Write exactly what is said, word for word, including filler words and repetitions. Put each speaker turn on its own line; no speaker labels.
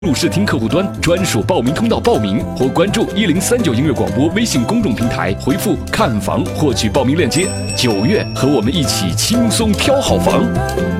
录试听客户端专属报名通道报名，或关注一零三九音乐广播微信公众平台，回复“看房”获取报名链接。九月和我们一起轻松挑好房。